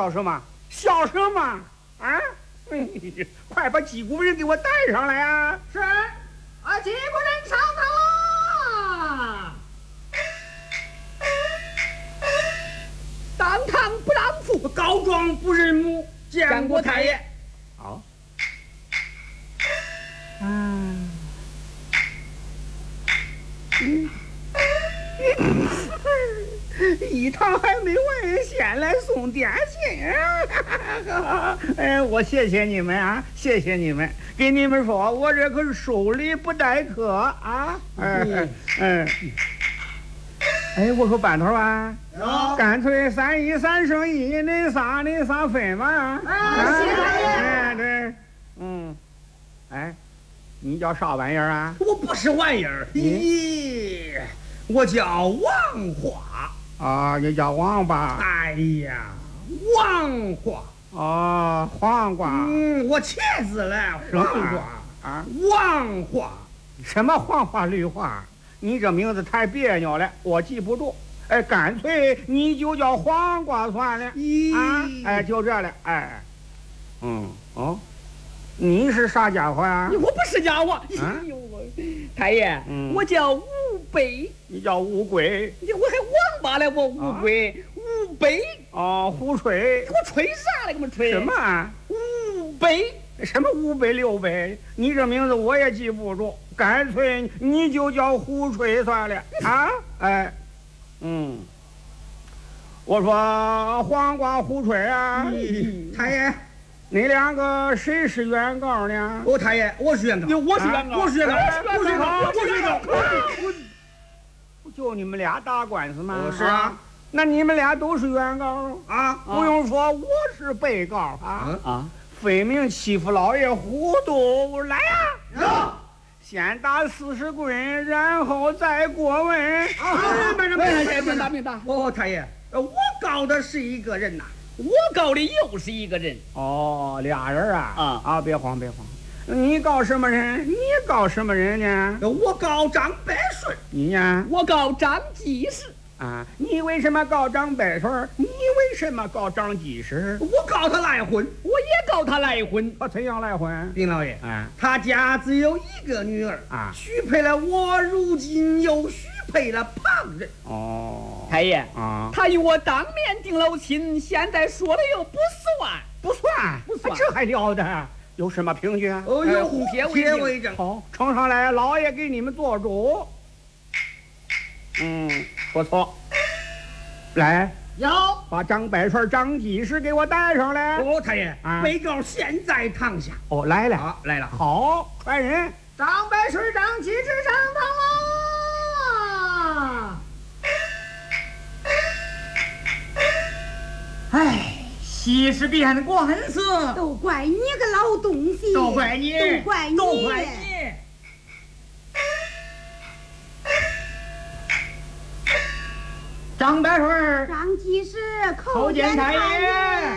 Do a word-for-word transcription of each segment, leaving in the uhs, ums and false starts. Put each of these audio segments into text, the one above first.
笑什么？笑什么？啊！哎呀，快把击鼓人给我带上来啊！ 是，啊，击鼓人上堂。当堂不让父， 告状不认母，见过太爷。好。啊。嗯。一堂还没完，先来送点心。哎，我谢谢你们啊，谢谢你们。给你们说，我这可是收礼不待客啊。嗯嗯。哎，我说班头啊，干脆三一三生一，恁仨恁仨分嘛。 啊，谢谢太爷。 哎，对，嗯，哎，你叫啥玩意儿啊？ 我不是玩意儿，咦，我叫王华。 啊，你叫王八？ 哎呀，王华。 哦，黄瓜。 嗯，我茄子了，黄瓜啊， 王华。 什么黄花绿花？你这名字太别扭了，我记不住。哎，干脆你就叫黄瓜算了。 咦， 啊，哎，就这了。哎，嗯，哦，你是啥家伙呀？ 我不是家伙。 啊、 哎呦我，太爷， 嗯、 我叫乌龟。 你叫乌龟？ 我还王八了，我乌龟，啊、乌龟。 哦，胡吹。 给我吹啥了？给我吹什么、啊？ 乌龟。 什么五百六百？你这名字我也记不住，干脆你就叫胡吹算了啊！哎，嗯，我说黄瓜胡吹啊， 嗯、太爷， 你两个谁是原告呢？ 哦，太爷，我是原告， 我是原告， 我是原告， 我是原告， 我是原告， 不就你们俩打官司吗？ 是啊， 那你们俩都是原告啊， 不用说，我是被告啊啊。 分明欺负老爷糊涂，来呀、啊！先打四十棍，然后再过问。 啊！慢着， 慢着，别打，别打！ 哦，太爷，我告的是一个人呐， 我告的又是一个人。 哦，俩人啊！ 啊啊！别慌，别慌。你告什么人？你告什么人呢？ 我告张百顺。 你呢？ 我告张技师。 啊！你为什么告张百顺？你为什么告张技师？ 我告他赖婚， 我也告他赖婚。 他怎样赖婚？ 丁老爷， 啊， 他家只有一个女儿啊， 许配了我，如今又许配了旁人。 哦， 太爷啊， 他与我当面定了亲，现在说了又不算， 不算， 不算， 这还了得？有什么凭据啊？ 哦，有红帖为证。 好，呈上来，老爷给你们做主。嗯，不错。来， 有把张百顺、张技师给我带上来。 哦，太爷， 啊， 被告现在堂下。 哦，来了， 啊，来了。 好，传人。 张百顺、张技师上堂啊！ 哎，息事变的官司， 都怪你个老东西， 都怪你， 都怪你， 都怪你。张百顺、 张技师叩见太爷。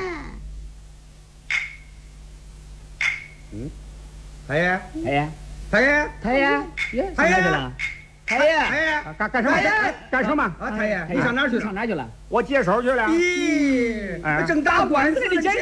嗯，太爷， 太爷， 太爷， 太爷， 太爷， 太爷， 太爷， 干干什么？干什么？ 啊，太爷，你上哪儿去了？ 上哪去了？ 我接手去了。 咦，正打官司呢。